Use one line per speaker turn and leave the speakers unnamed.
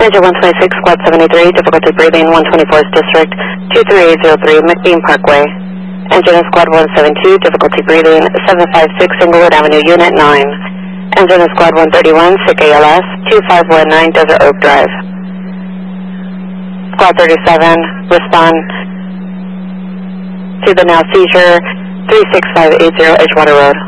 Engine 126, Squad 73, difficulty breathing, 124th District, 23803, McBean Parkway. Engine Squad 172, difficulty breathing, 756 Inglewood Avenue, Unit 9. Engine Squad 131, SIC ALS, 2519 Desert Oak Drive. Squad 37, respond to the now seizure, 36580 Edgewater Road.